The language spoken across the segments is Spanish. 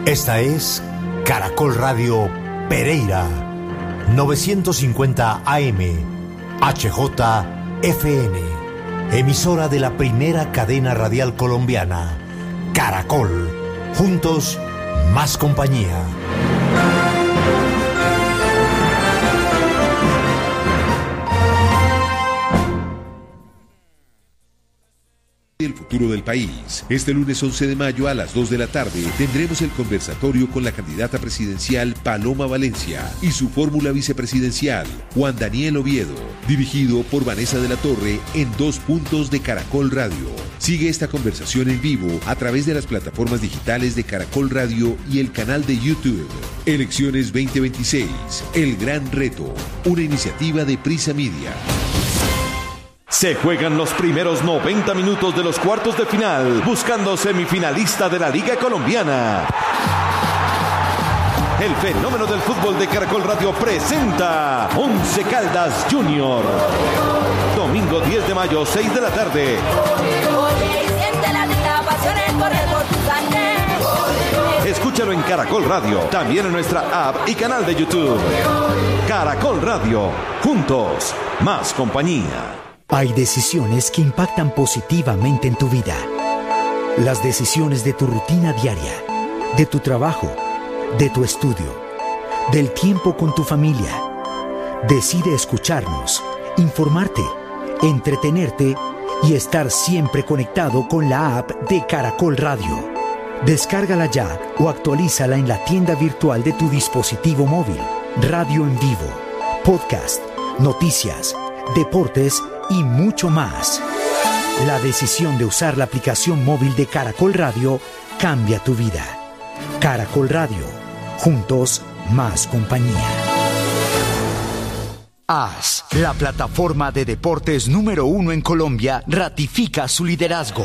Esta es Caracol Radio Pereira, 950 AM, HJFN, emisora de la primera cadena radial colombiana, Caracol, juntos, más compañía. El futuro del país. Este lunes 11 de mayo a las 2 de la tarde tendremos el conversatorio con la candidata presidencial Paloma Valencia y su fórmula vicepresidencial Juan Daniel Oviedo, dirigido por Vanessa de la Torre en 2 puntos de Caracol Radio. Sigue esta conversación en vivo a través de las plataformas digitales de Caracol Radio y el canal de YouTube. Elecciones 2026, el gran reto, una iniciativa de Prisa Media. Se juegan los primeros 90 minutos de los cuartos de final, buscando semifinalista de la Liga Colombiana. El fenómeno del fútbol de Caracol Radio presenta Once Caldas Junior. Domingo 10 de mayo, 6 de la tarde. Escúchalo en Caracol Radio, también en nuestra app y canal de YouTube. Caracol Radio, juntos, más compañía. Hay decisiones que impactan positivamente en tu vida. Las decisiones de tu rutina diaria, de tu trabajo, de tu estudio, del tiempo con tu familia. Decide escucharnos, informarte, entretenerte y estar siempre conectado con la app de Caracol Radio. Descárgala ya o actualízala en la tienda virtual de tu dispositivo móvil. Radio en vivo, podcast, noticias, deportes y mucho más. La decisión de usar la aplicación móvil de Caracol Radio cambia tu vida. Caracol Radio, juntos, más compañía. AS, la plataforma de deportes número 1 en Colombia, ratifica su liderazgo.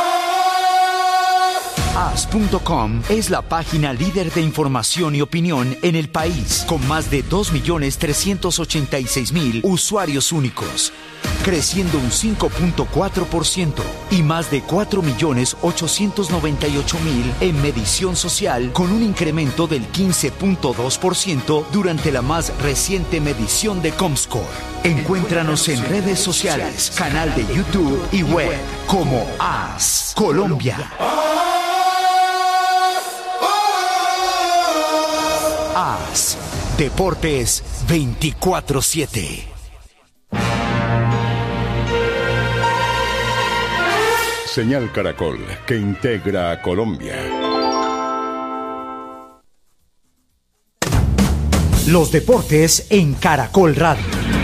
AS.com es la página líder de información y opinión en el país, con más de 2.386.000 usuarios únicos, creciendo un 5.4% y más de 4.898.000 en medición social, con un incremento del 15.2% durante la más reciente medición de Comscore. Encuéntranos en redes sociales, canal de YouTube y web como AS Colombia. AS Deportes 24/7. Señal Caracol, que integra a Colombia. Los deportes en Caracol Radio.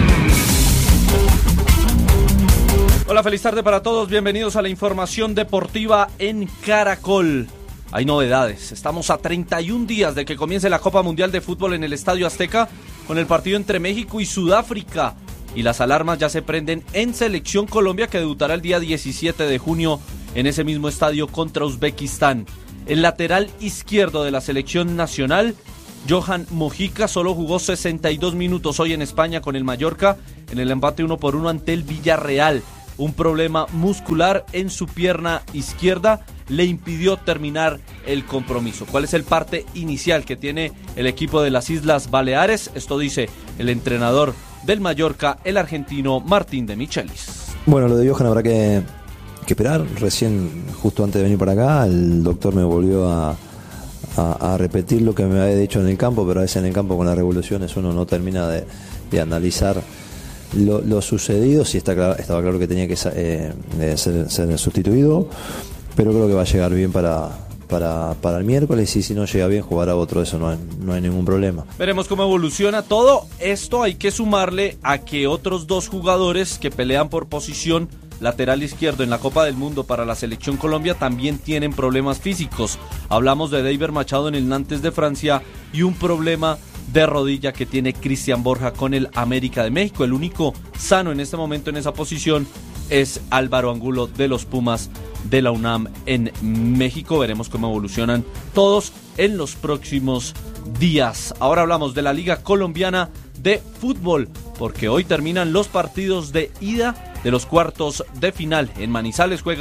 Hola, feliz tarde para todos. Bienvenidos a la información deportiva en Caracol. Hay novedades. Estamos a 31 días de que comience la Copa Mundial de Fútbol en el Estadio Azteca con el partido entre México y Sudáfrica. Y las alarmas ya se prenden en Selección Colombia, que debutará el día 17 de junio en ese mismo estadio contra Uzbekistán. El lateral izquierdo de la selección nacional, Johan Mojica, solo jugó 62 minutos hoy en España con el Mallorca en el empate 1-1 ante el Villarreal. Un problema muscular en su pierna izquierda le impidió terminar el compromiso. ¿Cuál es el parte inicial que tiene el equipo de las Islas Baleares? Esto dice el entrenador del Mallorca, el argentino Martín de Michelis. Bueno, lo de Johan habrá que esperar. Recién, justo antes de venir para acá, el doctor me volvió a repetir lo que me había dicho en el campo, pero a veces en el campo con las revoluciones uno no termina de analizar lo sucedido. Sí, estaba claro que tenía que ser sustituido, pero creo que va a llegar bien para el miércoles, y si no llega bien jugará otro. Eso no hay ningún problema. Veremos cómo evoluciona todo esto. Hay que sumarle a que otros 2 jugadores que pelean por posición lateral izquierdo en la Copa del Mundo para la Selección Colombia también tienen problemas físicos. Hablamos de David Machado en el Nantes de Francia y un problema de rodilla que tiene Cristian Borja con el América de México. El único sano en este momento en esa posición es Álvaro Angulo de los Pumas de la UNAM en México. Veremos cómo evolucionan todos en los próximos días. Ahora hablamos de la Liga Colombiana de Fútbol, porque hoy terminan los partidos de ida de los cuartos de final. En Manizales juegan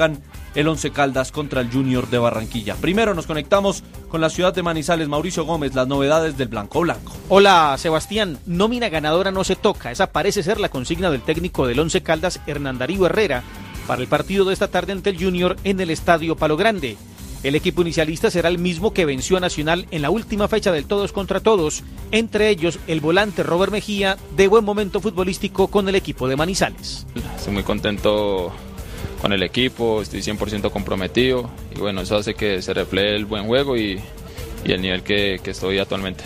el Once Caldas contra el Junior de Barranquilla. Primero nos conectamos con la ciudad de Manizales. Mauricio Gómez, las novedades del Blanco Blanco. Hola Sebastián, nómina ganadora no se toca. Esa parece ser la consigna del técnico del Once Caldas, Hernán Darío Herrera, para el partido de esta tarde ante el Junior en el Estadio Palo Grande. El equipo inicialista será el mismo que venció a Nacional en la última fecha del todos contra todos, entre ellos el volante Robert Mejía, de buen momento futbolístico con el equipo de Manizales. Estoy muy contento con el equipo, estoy 100% comprometido y bueno, eso hace que se refleje el buen juego y el nivel que estoy actualmente.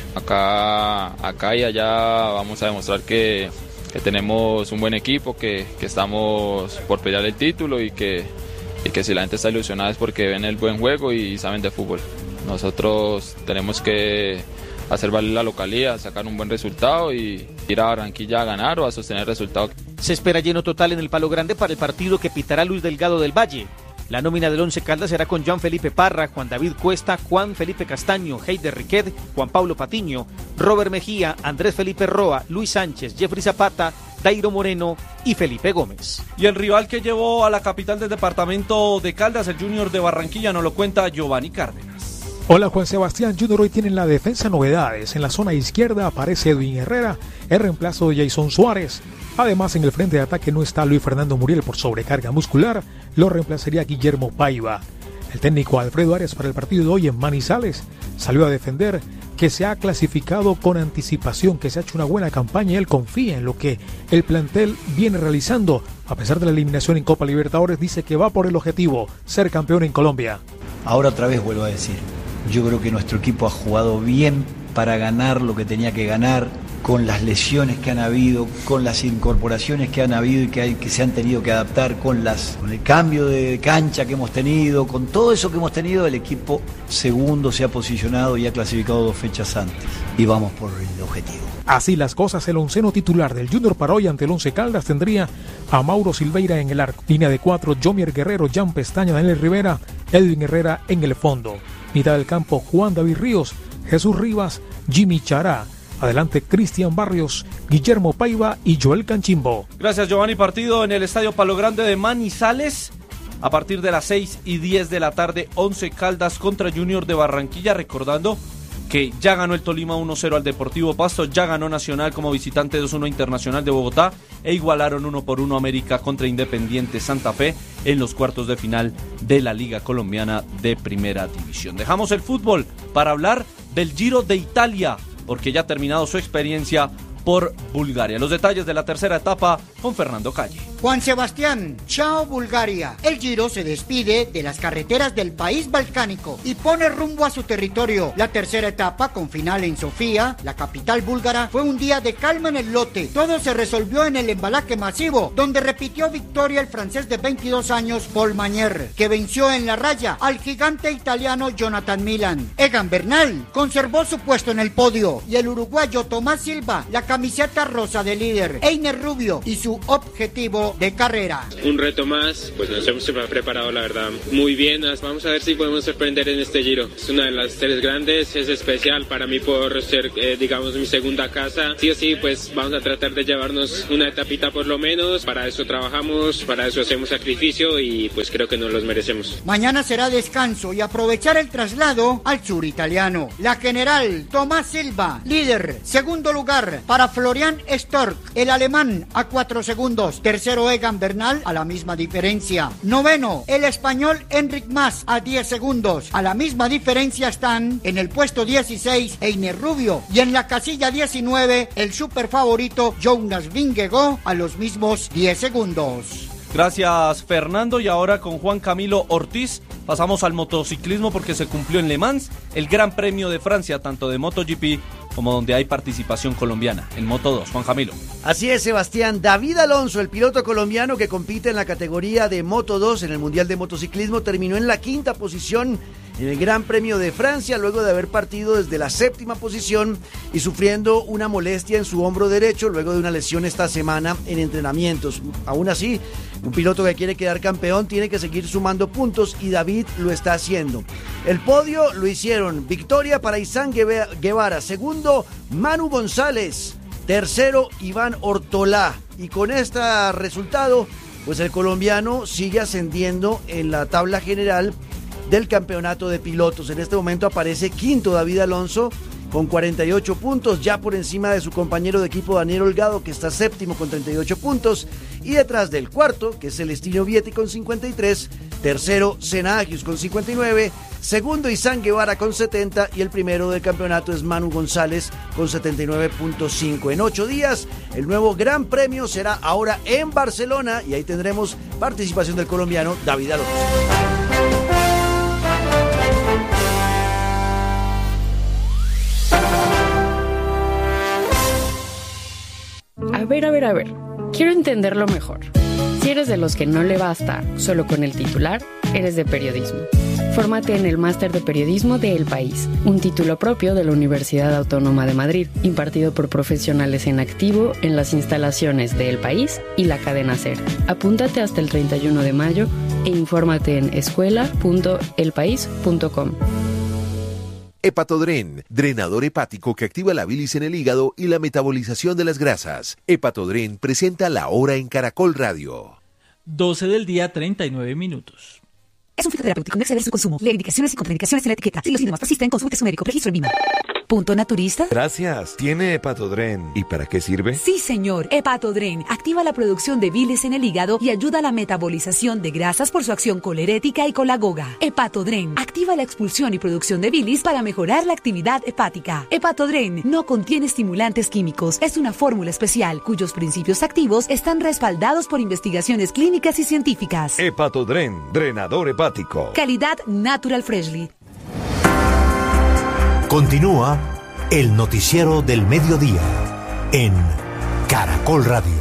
Acá y allá vamos a demostrar que tenemos un buen equipo, que estamos por pelear el título y que si la gente está ilusionada es porque ven el buen juego y saben de fútbol. Nosotros tenemos que hacer valer la localía, sacar un buen resultado y ir a Barranquilla a ganar o a sostener el resultado. Se espera lleno total en el Palo Grande para el partido que pitará Luis Delgado del Valle. La nómina del Once Caldas será con Jean Felipe Parra, Juan David Cuesta, Juan Felipe Castaño, Heider Riquet, Juan Pablo Patiño, Robert Mejía, Andrés Felipe Roa, Luis Sánchez, Jeffrey Zapata, Dairo Moreno y Felipe Gómez. Y el rival que llevó a la capital del departamento de Caldas, el Junior de Barranquilla, nos lo cuenta Giovanni Cárdenas. Hola Juan Sebastián, Junior hoy tiene en la defensa novedades. En la zona izquierda aparece Edwin Herrera, el reemplazo de Jason Suárez. Además, en el frente de ataque no está Luis Fernando Muriel por sobrecarga muscular, lo reemplazaría Guillermo Paiva. El técnico Alfredo Arias para el partido de hoy en Manizales salió a defender que se ha clasificado con anticipación, que se ha hecho una buena campaña y él confía en lo que el plantel viene realizando. A pesar de la eliminación en Copa Libertadores, dice que va por el objetivo, ser campeón en Colombia. Ahora otra vez vuelvo a decir, yo creo que nuestro equipo ha jugado bien para ganar lo que tenía que ganar, con las lesiones que han habido, con las incorporaciones que han habido y que se han tenido que adaptar, con el cambio de cancha que hemos tenido, con todo eso que hemos tenido, el equipo segundo se ha posicionado y ha clasificado 2 fechas antes. Y vamos por el objetivo. Así las cosas, el onceno titular del Junior para hoy ante el Once Caldas tendría a Mauro Silveira en el arco. Línea de 4, Jomier Guerrero, Jan Pestaña, Daniel Rivera, Edwin Herrera en el fondo. Mitad del campo, Juan David Ríos, Jesús Rivas, Jimmy Chará. Adelante Cristian Barrios, Guillermo Paiva y Joel Canchimbo. Gracias Giovanni. Partido en el Estadio Palo Grande de Manizales a partir de las 6:10 de la tarde. Once Caldas contra Junior de Barranquilla. Recordando que ya ganó el Tolima 1-0 al Deportivo Pasto, ya ganó Nacional como visitante 2-1 Internacional de Bogotá e igualaron 1-1 América contra Independiente Santa Fe en los cuartos de final de la Liga Colombiana de Primera División. Dejamos el fútbol para hablar del Giro de Italia, porque ya ha terminado su experiencia por Bulgaria. Los detalles de la tercera etapa con Fernando Calle. Juan Sebastián, chao Bulgaria. El Giro se despide de las carreteras del país balcánico y pone rumbo a su territorio. La tercera etapa, con final en Sofía, la capital búlgara, fue un día de calma en el lote. Todo se resolvió en el embalaje masivo, donde repitió victoria el francés de 22 años, Paul Magnier, que venció en la raya al gigante italiano Jonathan Milan. Egan Bernal conservó su puesto en el podio y el uruguayo Tomás Silva la camiseta rosa de líder. Einer Rubio y su objetivo de carrera. Un reto más, pues nos hemos preparado la verdad muy bien. Vamos a ver si podemos sorprender en este Giro. Es una de las 3 grandes, es especial para mí por ser, digamos, mi segunda casa. Sí o sí, pues vamos a tratar de llevarnos una etapita por lo menos. Para eso trabajamos, para eso hacemos sacrificio y pues creo que nos los merecemos. Mañana será descanso y aprovechar el traslado al sur italiano. La general Tomás Silva, líder. Segundo lugar para Florian Stork, el alemán, a 4 segundos. Tercero Egan Bernal, a la misma diferencia. Noveno, el español Enric Mas, a 10 segundos. A la misma diferencia están en el puesto 16 Einer Rubio y en la casilla 19 el super favorito Jonas Vingegaard, a los mismos 10 segundos. Gracias Fernando. Y ahora con Juan Camilo Ortiz pasamos al motociclismo, porque se cumplió en Le Mans el Gran Premio de Francia, tanto de MotoGP como donde hay participación colombiana, en Moto2. Juan Camilo. Así es, Sebastián. David Alonso, el piloto colombiano que compite en la categoría de Moto2 en el Mundial de Motociclismo, terminó en la 5ª posición en el Gran Premio de Francia, luego de haber partido desde la 7ª posición y sufriendo una molestia en su hombro derecho luego de una lesión esta semana en entrenamientos. Aún así, un piloto que quiere quedar campeón tiene que seguir sumando puntos y David lo está haciendo. El podio lo hicieron: victoria para Izán Guevara, segundo Manu González, tercero Iván Ortolá, y con este resultado pues el colombiano sigue ascendiendo en la tabla general del campeonato de pilotos. En este momento aparece quinto David Alonso con 48 puntos, ya por encima de su compañero de equipo Daniel Holgado, que está séptimo con 38 puntos, y detrás del cuarto, que es Celestino Vietti con 53, tercero Sena Agius con 59, segundo Isán Guevara con 70, y el primero del campeonato es Manu González con 79.5. En 8 días, el nuevo Gran Premio será ahora en Barcelona, y ahí tendremos participación del colombiano David Alonso. A ver, quiero entenderlo mejor. Si eres de los que no le basta solo con el titular, eres de periodismo. Fórmate en el Máster de Periodismo de El País, un título propio de la Universidad Autónoma de Madrid, impartido por profesionales en activo en las instalaciones de El País y la cadena SER. Apúntate hasta el 31 de mayo e infórmate en escuela.elpaís.com. Hepatodren, drenador hepático que activa la bilis en el hígado y la metabolización de las grasas. Hepatodren presenta La Hora en Caracol Radio. 12 del día, 39 minutos. Es un fitoterapéutico, no exceder su consumo. Lee indicaciones y contraindicaciones en la etiqueta. Si los síntomas persisten, consulte a su médico. Registro en VIMA. ¿Punto naturista? Gracias. ¿Tiene Hepatodren? ¿Y para qué sirve? Sí, señor. Hepatodren activa la producción de bilis en el hígado y ayuda a la metabolización de grasas por su acción colerética y colagoga. Hepatodren activa la expulsión y producción de bilis para mejorar la actividad hepática. Hepatodren no contiene estimulantes químicos. Es una fórmula especial cuyos principios activos están respaldados por investigaciones clínicas y científicas. Hepatodren, drenador hepático. Calidad Natural Freshly. Continúa el noticiero del mediodía en Caracol Radio.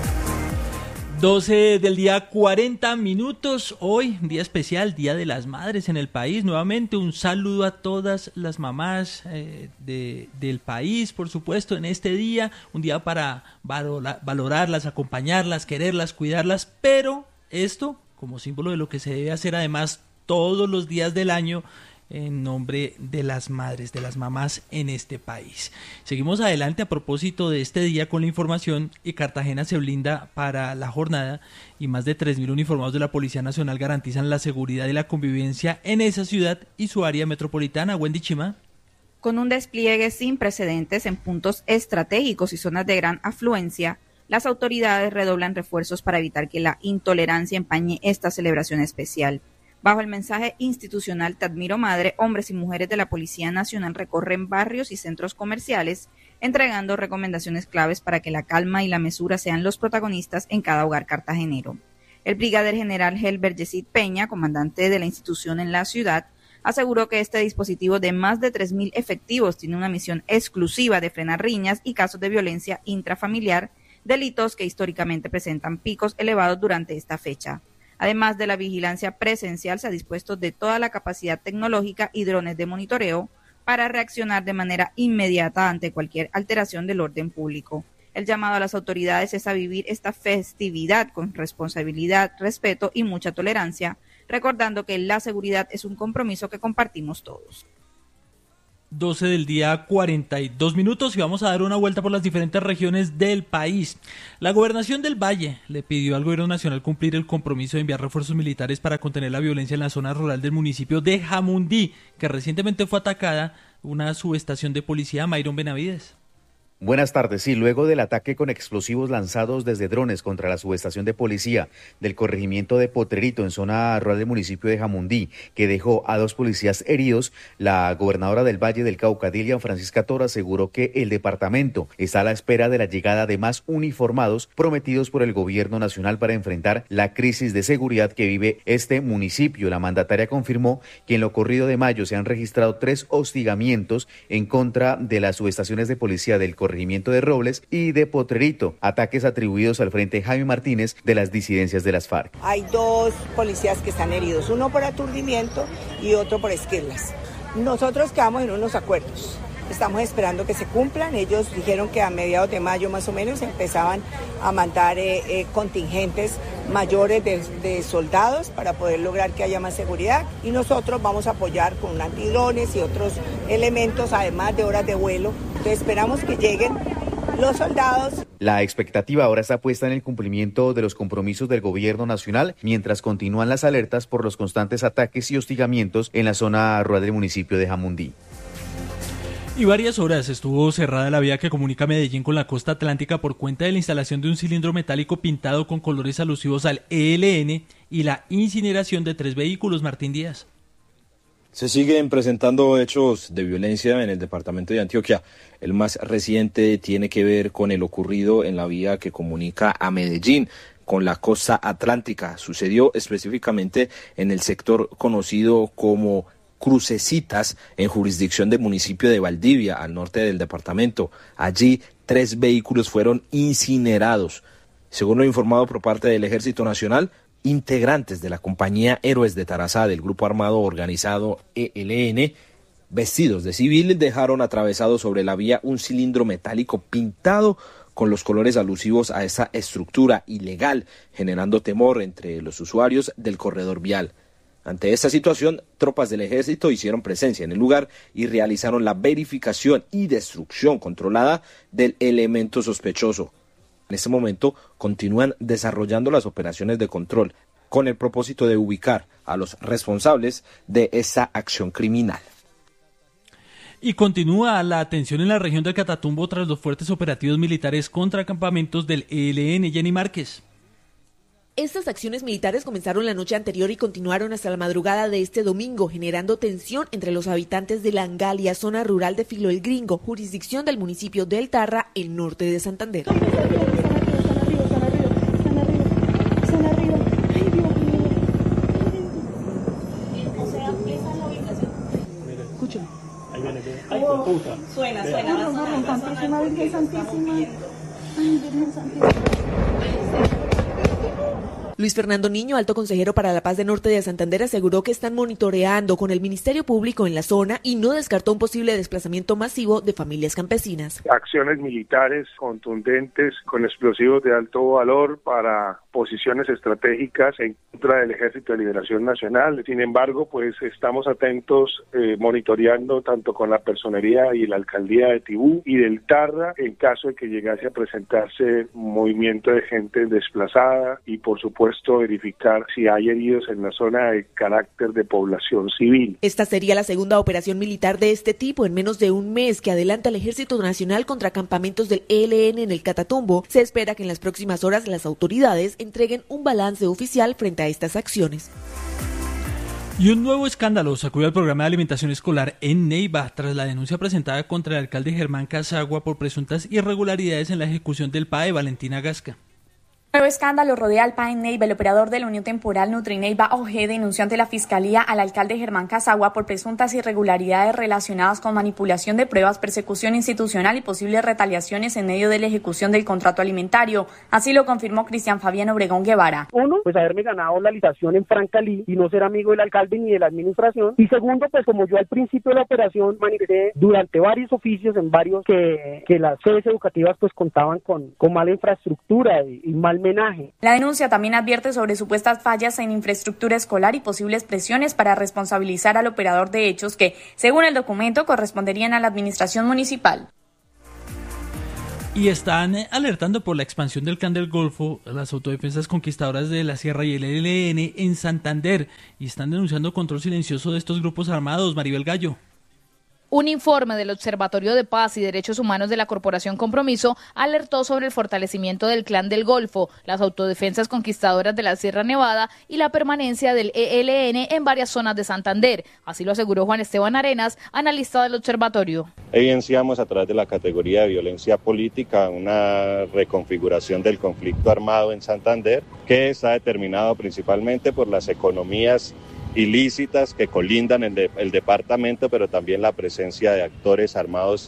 12 del día, 40 minutos. Hoy, día especial, Día de las Madres en el país. Nuevamente un saludo a todas las mamás del país, por supuesto, en este día. Un día para valorarlas, acompañarlas, quererlas, cuidarlas. Pero esto, como símbolo de lo que se debe hacer además todos los días del año, en nombre de las madres, de las mamás en este país. Seguimos adelante a propósito de este día con la información, y Cartagena se blinda para la jornada y más de 3.000 uniformados de la Policía Nacional garantizan la seguridad y la convivencia en esa ciudad y su área metropolitana. Wendy Chima. Con un despliegue sin precedentes en puntos estratégicos y zonas de gran afluencia, las autoridades redoblan refuerzos para evitar que la intolerancia empañe esta celebración especial. Bajo el mensaje institucional Te admiro madre, hombres y mujeres de la Policía Nacional recorren barrios y centros comerciales, entregando recomendaciones claves para que la calma y la mesura sean los protagonistas en cada hogar cartagenero. El brigadier general Helber Yesid Peña, comandante de la institución en la ciudad, aseguró que este dispositivo de más de 3.000 efectivos tiene una misión exclusiva de frenar riñas y casos de violencia intrafamiliar, delitos que históricamente presentan picos elevados durante esta fecha. Además de la vigilancia presencial, se ha dispuesto de toda la capacidad tecnológica y drones de monitoreo para reaccionar de manera inmediata ante cualquier alteración del orden público. El llamado a las autoridades es a vivir esta festividad con responsabilidad, respeto y mucha tolerancia, recordando que la seguridad es un compromiso que compartimos todos. 12 del día, 42 minutos, y vamos a dar una vuelta por las diferentes regiones del país. La Gobernación del Valle le pidió al Gobierno Nacional cumplir el compromiso de enviar refuerzos militares para contener la violencia en la zona rural del municipio de Jamundí, que recientemente fue atacada una subestación de policía. Mayron Benavides. Buenas tardes. Sí, luego del ataque con explosivos lanzados desde drones contra la subestación de policía del corregimiento de Potrerito en zona rural del municipio de Jamundí, que dejó a 2 policías heridos, la gobernadora del Valle del Cauca, Dilian Francisca Toro, aseguró que el departamento está a la espera de la llegada de más uniformados prometidos por el gobierno nacional para enfrentar la crisis de seguridad que vive este municipio. La mandataria confirmó que en lo corrido de mayo se han registrado 3 hostigamientos en contra de las subestaciones de policía del corregimiento de Robles y de Potrerito, ataques atribuidos al Frente Jaime Martínez de las disidencias de las FARC. Hay 2 policías que están heridos, uno por aturdimiento y otro por esquirlas. Nosotros quedamos en unos acuerdos, estamos esperando que se cumplan. Ellos dijeron que a mediados de mayo más o menos empezaban a mandar contingentes mayores de soldados para poder lograr que haya más seguridad, y nosotros vamos a apoyar con antidrones y otros elementos, además de horas de vuelo. Entonces esperamos que lleguen los soldados. La expectativa ahora está puesta en el cumplimiento de los compromisos del gobierno nacional, mientras continúan las alertas por los constantes ataques y hostigamientos en la zona rural del municipio de Jamundí. Y varias horas estuvo cerrada la vía que comunica Medellín con la costa atlántica por cuenta de la instalación de un cilindro metálico pintado con colores alusivos al ELN y la incineración de 3 vehículos. Martín Díaz. Se siguen presentando hechos de violencia en el departamento de Antioquia. El más reciente tiene que ver con el ocurrido en la vía que comunica a Medellín con la costa atlántica. Sucedió específicamente en el sector conocido como Crucecitas, en jurisdicción del municipio de Valdivia, al norte del departamento. Allí 3 vehículos fueron incinerados. Según lo informado por parte del Ejército Nacional, integrantes de la compañía Héroes de Tarazá del grupo armado organizado ELN, vestidos de civil, dejaron atravesado sobre la vía un cilindro metálico pintado con los colores alusivos a esa estructura ilegal, generando temor entre los usuarios del corredor vial. Ante esta situación, tropas del ejército hicieron presencia en el lugar y realizaron la verificación y destrucción controlada del elemento sospechoso. En este momento continúan desarrollando las operaciones de control con el propósito de ubicar a los responsables de esta acción criminal. Y continúa la atención en la región del Catatumbo tras los fuertes operativos militares contra campamentos del ELN. Jenny Márquez. Estas acciones militares comenzaron la noche anterior y continuaron hasta la madrugada de este domingo, generando tensión entre los habitantes de La Angalia, zona rural de Filo el Gringo, jurisdicción del municipio del Tarra, el norte de Santander. Suena. Santísima Virgen Santísima. Ay, Virgen Santísima. Luis Fernando Niño, alto consejero para la paz del norte de Santander, aseguró que están monitoreando con el Ministerio Público en la zona y no descartó un posible desplazamiento masivo de familias campesinas. Acciones militares contundentes con explosivos de alto valor para posiciones estratégicas en contra del Ejército de Liberación Nacional. Sin embargo, pues estamos atentos monitoreando tanto con la personería y la alcaldía de Tibú y del Tarra en caso de que llegase a presentarse movimiento de gente desplazada y por supuesto verificar si hay heridos en la zona de carácter de población civil. Esta sería la segunda operación militar de este tipo en menos de un mes que adelanta el Ejército Nacional contra campamentos del ELN en el Catatumbo. Se espera que en las próximas horas las autoridades entreguen un balance oficial frente a estas acciones. Y un nuevo escándalo sacudió al programa de alimentación escolar en Neiva tras la denuncia presentada contra el alcalde Germán Casagua por presuntas irregularidades en la ejecución del PAE. Valentina Gasca. Nuevo escándalo rodea al PAE Neiva. El operador de la Unión Temporal Nutrineiva OG denunció ante la Fiscalía al alcalde Germán Casagua por presuntas irregularidades relacionadas con manipulación de pruebas, persecución institucional y posibles retaliaciones en medio de la ejecución del contrato alimentario. Así lo confirmó Cristian Fabián Obregón Guevara. Uno, pues haberme ganado la licitación en Francalí y no ser amigo del alcalde ni de la administración. Y segundo, pues como yo al principio de la operación manifesté durante varios oficios en varios que las sedes educativas pues contaban con mala infraestructura y mal menaje. La denuncia también advierte sobre supuestas fallas en infraestructura escolar y posibles presiones para responsabilizar al operador de hechos que, según el documento, corresponderían a la administración municipal. Y están alertando por la expansión del Clan del Golfo, las autodefensas conquistadoras de la Sierra y el ELN en Santander, y están denunciando control silencioso de estos grupos armados. Maribel Gallo. Un informe del Observatorio de Paz y Derechos Humanos de la Corporación Compromiso alertó sobre el fortalecimiento del Clan del Golfo, las autodefensas conquistadoras de la Sierra Nevada y la permanencia del ELN en varias zonas de Santander. Así lo aseguró Juan Esteban Arenas, analista del observatorio. Evidenciamos a través de la categoría de violencia política una reconfiguración del conflicto armado en Santander, que está determinado principalmente por las economías ilícitas que colindan en el departamento, pero también la presencia de actores armados